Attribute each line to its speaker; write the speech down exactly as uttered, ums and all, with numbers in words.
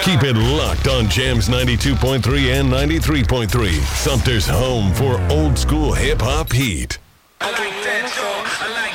Speaker 1: Keep it locked on Jams ninety-two point three and ninety-three point three. Sumter's home for old school hip hop heat.
Speaker 2: I like that, y'all. I like